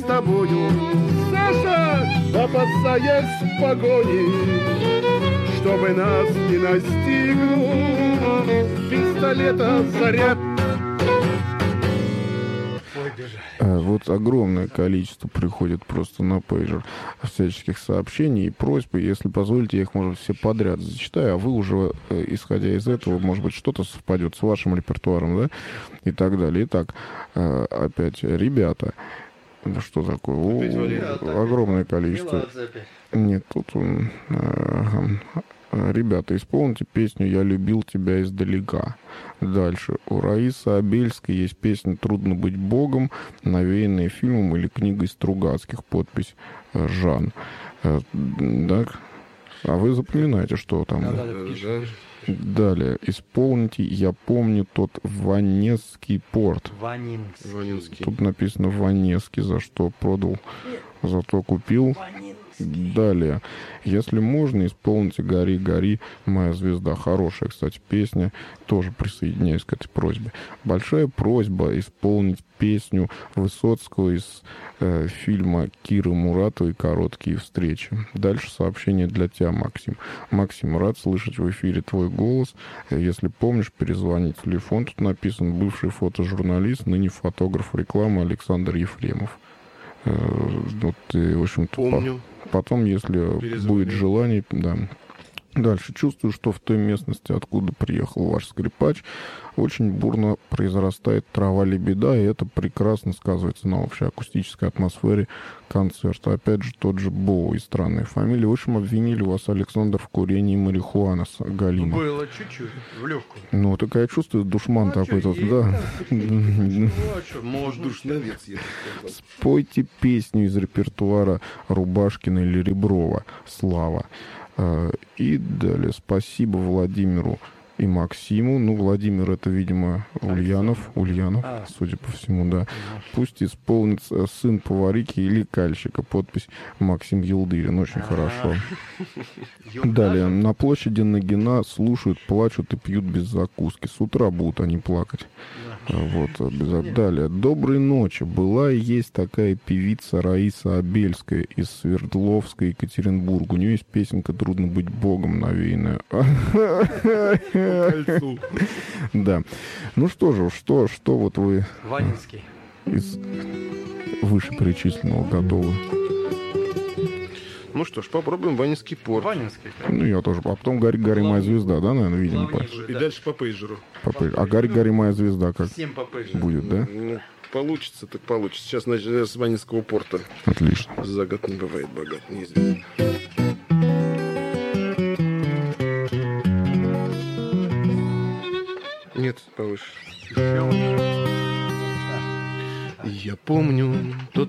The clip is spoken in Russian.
с тобою, Саша, опасаясь погони, чтобы нас не настигнул пистолета заряд. Вот огромное количество приходит просто на пейджер всяческих сообщений и просьб. Если позволите, я их, может, все подряд зачитаю, а вы уже, исходя из этого, может быть, что-то совпадет с вашим репертуаром, да, и так далее. Итак, опять, ребята, что такое? Огромное количество. Нет, тут он... Ребята, исполните песню «Я любил тебя издалека». Дальше. У Раисы Абельской есть песня «Трудно быть богом», навеянная фильмом или книгой Стругацких. Подпись «Жан». Так? А вы запоминаете, что там? Далее. Исполните «Я помню тот Ванесский порт». Ванинский. Тут написано «Ванесский», за что продал, зато купил. Далее. Если можно, исполните «Гори, гори, моя звезда». Хорошая, кстати, песня. Тоже присоединяюсь к этой просьбе. Большая просьба исполнить песню Высоцкого из фильма Киры Муратовой «Короткие встречи». Дальше сообщение для тебя, Максим. Максим, рад слышать в эфире твой голос. Если помнишь, перезвони. Телефон тут написан. Бывший фотожурналист, ныне фотограф рекламы Александр Ефремов. Вот, и, в общем-то, Помню. Потом, если будет желание, да. Дальше. Чувствую, что в той местности, откуда приехал ваш скрипач, очень бурно произрастает трава лебеда, и это прекрасно сказывается на общей акустической атмосфере концерта. Опять же, тот же Боуи, странная фамилия. В общем, обвинили вас, Александр, в курении марихуаны с Галиной. Было чуть-чуть, в легкую. Ну, так я чувствую, душман такой-то, да. Может, Душновец, я так сказал. Спойте песню из репертуара Рубашкина или Реброва «Слава». И далее. Спасибо Владимиру и Максиму. Ну, Владимир, это, видимо, Ульянов, судя по всему, да. Пусть исполнит сын поварики или кальщика. Подпись Максим Елдырин. Очень хорошо. Далее. На площади Нагина слушают, плачут и пьют без закуски. С утра будут они плакать. Вот, далее. Доброй ночи. Была и есть такая певица Раиса Абельская из Свердловска, Екатеринбурга. У нее есть песенка «Трудно быть богом», навеянная. Да. Ну что же, что вот вы Ванинский. из вышеперечисленного готовы? Ну что ж, попробуем «Ванинский порт». Ванинский. Ну, я тоже. А потом «Гори, гори, моя звезда», да, наверное, видимо? И дальше по пейджеру. А «Гори, гори, моя звезда» как Всем по пейджеру. будет, да? Ну, получится, так получится. Сейчас начнем с Ванинского порта. Отлично. За год не бывает богат, неизвестно. Нет, повыше. Я помню тот